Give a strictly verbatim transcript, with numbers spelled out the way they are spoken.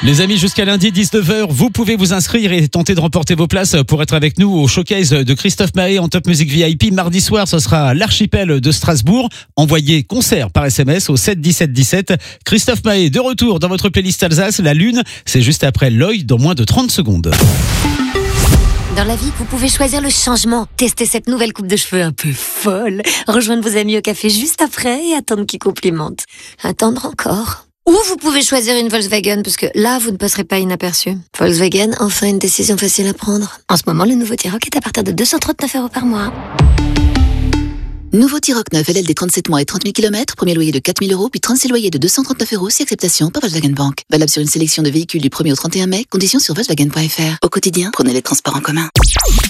Les amis, jusqu'à lundi dix-neuf heures, vous pouvez vous inscrire et tenter de remporter vos places pour être avec nous au showcase de Christophe Maé en Top Music V I P. Mardi soir, ce sera à l'Archipel de Strasbourg. Envoyez concert par S M S au sept dix-sept dix-sept. Christophe Maé de retour dans votre playlist Alsace. La Lune, c'est juste après L'œil dans moins de trente secondes. Dans la vie, vous pouvez choisir le changement. Tester cette nouvelle coupe de cheveux un peu folle. Rejoindre vos amis au café juste après et attendre qu'ils complimentent. Attendre encore. Ou vous pouvez choisir une Volkswagen, parce que là, vous ne passerez pas inaperçu. Volkswagen, enfin une décision facile à prendre. En ce moment, le nouveau T-Roc est à partir de deux cent trente-neuf euros par mois. Nouveau T-Roc neuf L L D trente-sept mois et trente mille kilomètres, premier loyer de quatre mille euros, puis trente-six loyers de deux cent trente-neuf euros, si acceptation par Volkswagen Bank. Valable sur une sélection de véhicules du premier au trente et un mai, conditions sur Volkswagen point F R. Au quotidien, prenez les transports en commun.